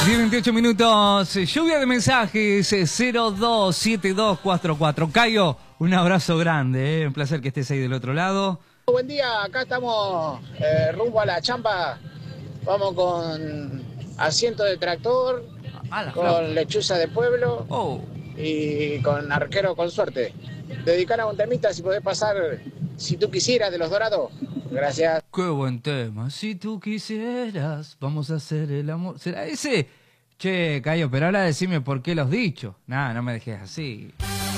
10:28 minutos. Lluvia de mensajes 027244. Cayo, un abrazo grande, un placer que estés ahí del otro lado. Buen día, acá estamos rumbo a la Champa. Vamos con asiento de tractor, con lechuza de pueblo y con arquero con suerte. Dedicar a un temita, si podés pasar, si tú quisieras, de Los Dorados. Gracias. Qué buen tema. Si tú quisieras, vamos a hacer el amor. ¿Será ese? Che, Cayo, pero ahora decime por qué los dicho. Nah, no me dejes así.